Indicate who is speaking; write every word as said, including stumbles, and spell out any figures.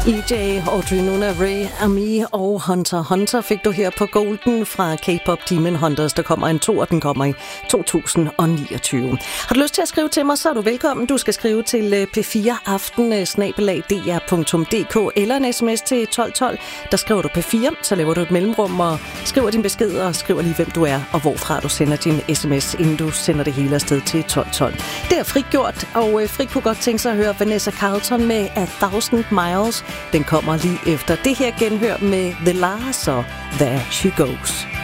Speaker 1: E J, Audrey Nuna, Ray, Ami og Hunter Hunter fik du her på Golden fra K-pop Demon Hunters. Der kommer en to, og den kommer i to tusind niogtyve. Har du lyst til at skrive til mig, så er du velkommen. Du skal skrive til P fire aften bindestreg d r punktum d k eller en sms til tolv tolv. Der skriver du P fire, så laver du et mellemrum og skriver din besked og skriver lige, hvem du er og hvorfra du sender din sms, inden du sender det hele afsted til tolv tolv. Det er frigjort, og Fri kunne godt tænke sig at høre Vanessa Carlton med A Thousand Miles. Den kommer lige efter det her genhør med The Lars og There She Goes.